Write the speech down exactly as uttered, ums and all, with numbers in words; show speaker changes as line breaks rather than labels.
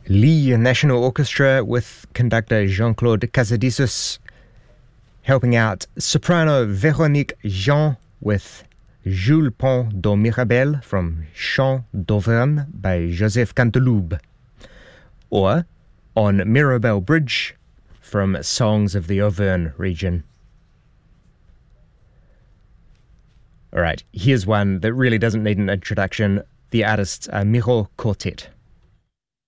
Lille National Orchestra with conductor Jean-Claude Casadissus. Helping out soprano Véronique Jean with Jules Pont do Mirabel from Chants d'Auvergne by Joseph Canteloube. Or On Mirabel Bridge from Songs of the Auvergne region. Alright, here's one that really doesn't need an introduction. The artists are Miro Quartet.